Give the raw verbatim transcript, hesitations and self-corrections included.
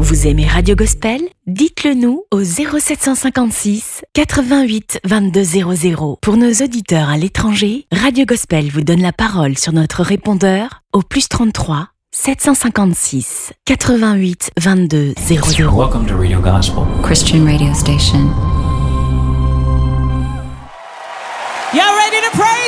Vous aimez Radio Gospel? Dites-le nous au zéro sept cent cinquante-six quatre-vingt-huit vingt-deux zéro zéro. Pour nos auditeurs à l'étranger, Radio Gospel vous donne la parole sur notre répondeur au plus trente-trois sept cent cinquante-six quatre-vingt-huit vingt-deux zéro zéro. Welcome to Radio Gospel, Christian radio station. Y'all ready to pray?